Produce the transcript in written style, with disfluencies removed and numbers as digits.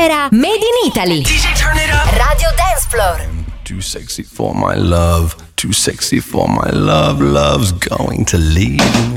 era Made in Italy. Radio Dance Floor. Too sexy for my love, too sexy for my love, love's going to leave me.